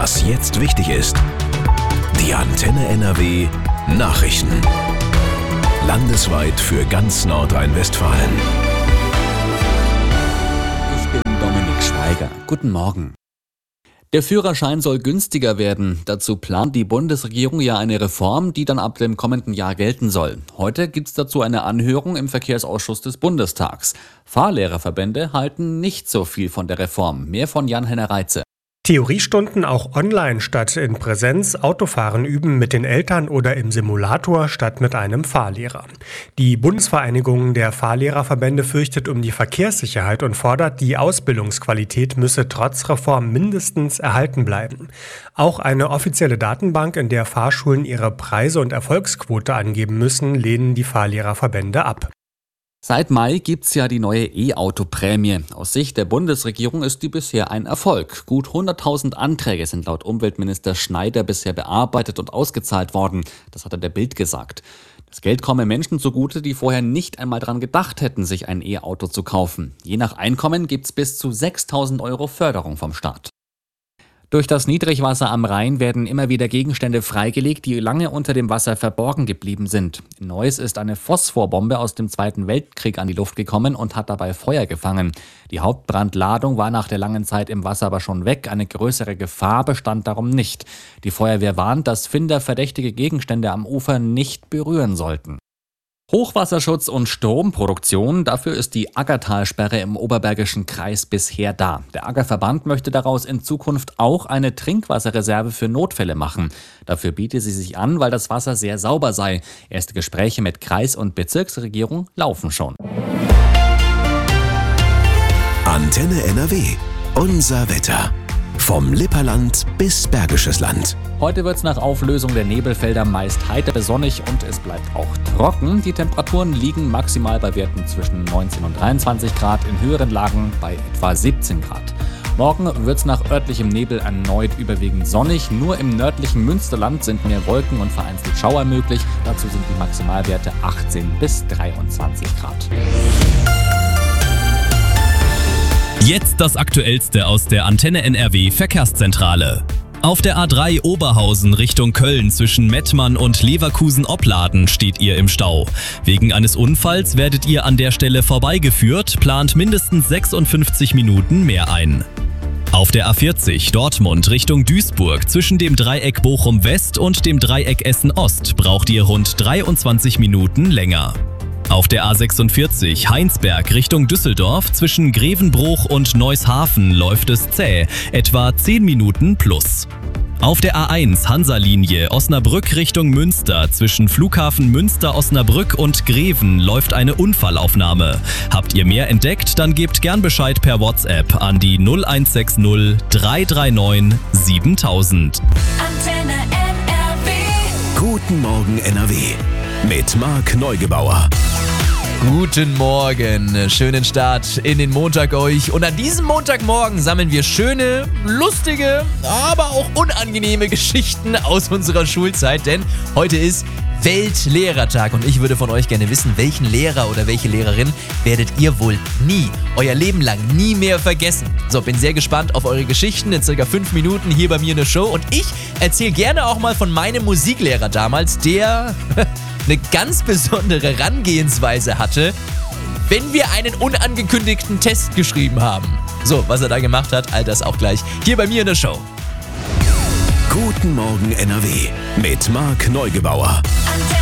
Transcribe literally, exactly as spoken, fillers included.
Was jetzt wichtig ist. Die Antenne N R W Nachrichten. Landesweit für ganz Nordrhein-Westfalen. Ich bin Dominik Schweiger. Guten Morgen. Der Führerschein soll günstiger werden. Dazu plant die Bundesregierung ja eine Reform, die dann ab dem kommenden Jahr gelten soll. Heute gibt es dazu eine Anhörung im Verkehrsausschuss des Bundestags. Fahrlehrerverbände halten nicht so viel von der Reform. Mehr von Jan-Henner Reitze. Theoriestunden auch online statt in Präsenz, Autofahren üben mit den Eltern oder im Simulator statt mit einem Fahrlehrer. Die Bundesvereinigung der Fahrlehrerverbände fürchtet um die Verkehrssicherheit und fordert, die Ausbildungsqualität müsse trotz Reform mindestens erhalten bleiben. Auch eine offizielle Datenbank, in der Fahrschulen ihre Preise und Erfolgsquote angeben müssen, lehnen die Fahrlehrerverbände ab. Seit Mai gibt's ja die neue E-Auto-Prämie. Aus Sicht der Bundesregierung ist die bisher ein Erfolg. Gut hunderttausend Anträge sind laut Umweltminister Schneider bisher bearbeitet und ausgezahlt worden. Das hat er der Bild gesagt. Das Geld komme Menschen zugute, die vorher nicht einmal daran gedacht hätten, sich ein E-Auto zu kaufen. Je nach Einkommen gibt's bis zu sechstausend Euro Förderung vom Staat. Durch das Niedrigwasser am Rhein werden immer wieder Gegenstände freigelegt, die lange unter dem Wasser verborgen geblieben sind. In Neuss ist eine Phosphorbombe aus dem Zweiten Weltkrieg an die Luft gekommen und hat dabei Feuer gefangen. Die Hauptbrandladung war nach der langen Zeit im Wasser aber schon weg. Eine größere Gefahr bestand darum nicht. Die Feuerwehr warnt, dass Finder verdächtige Gegenstände am Ufer nicht berühren sollten. Hochwasserschutz und Stromproduktion, dafür ist die Aggertalsperre im Oberbergischen Kreis bisher da. Der Aggerverband möchte daraus in Zukunft auch eine Trinkwasserreserve für Notfälle machen. Dafür biete sie sich an, weil das Wasser sehr sauber sei. Erste Gespräche mit Kreis- und Bezirksregierung laufen schon. Antenne N R W. Unser Wetter. Vom Lipperland bis Bergisches Land. Heute wird es nach Auflösung der Nebelfelder meist heiter sonnig und es bleibt auch trocken. Die Temperaturen liegen maximal bei Werten zwischen neunzehn und dreiundzwanzig Grad, in höheren Lagen bei etwa siebzehn Grad. Morgen wird es nach örtlichem Nebel erneut überwiegend sonnig. Nur im nördlichen Münsterland sind mehr Wolken und vereinzelt Schauer möglich. Dazu sind die Maximalwerte achtzehn bis dreiundzwanzig Grad. Jetzt das Aktuellste aus der Antenne N R W Verkehrszentrale. Auf der A drei Oberhausen Richtung Köln zwischen Mettmann und Leverkusen-Opladen steht ihr im Stau. Wegen eines Unfalls werdet ihr an der Stelle vorbeigeführt, plant mindestens sechsundfünfzig Minuten mehr ein. Auf der A vierzig Dortmund Richtung Duisburg zwischen dem Dreieck Bochum West und dem Dreieck Essen Ost braucht ihr rund dreiundzwanzig Minuten länger. Auf der A sechsundvierzig Heinsberg Richtung Düsseldorf zwischen Grevenbruch und Neushafen läuft es zäh, etwa zehn Minuten plus. Auf der A eins Hansa-Linie Osnabrück Richtung Münster zwischen Flughafen Münster-Osnabrück und Greven läuft eine Unfallaufnahme. Habt ihr mehr entdeckt, dann gebt gern Bescheid per WhatsApp an die null eins sechs null drei drei neun siebentausend. Antenne N R W. Guten Morgen N R W. Mit Marc Neugebauer. Guten Morgen, schönen Start in den Montag euch. Und an diesem Montagmorgen sammeln wir schöne, lustige, aber auch unangenehme Geschichten aus unserer Schulzeit. Denn heute ist Weltlehrertag und ich würde von euch gerne wissen, welchen Lehrer oder welche Lehrerin werdet ihr wohl nie, euer Leben lang nie mehr vergessen. So, bin sehr gespannt auf eure Geschichten in circa fünf Minuten hier bei mir in der Show. Und ich erzähle gerne auch mal von meinem Musiklehrer damals, der eine ganz besondere Herangehensweise hatte, wenn wir einen unangekündigten Test geschrieben haben. So, was er da gemacht hat, all das auch gleich hier bei mir in der Show. Guten Morgen N R W mit Marc Neugebauer. Antenne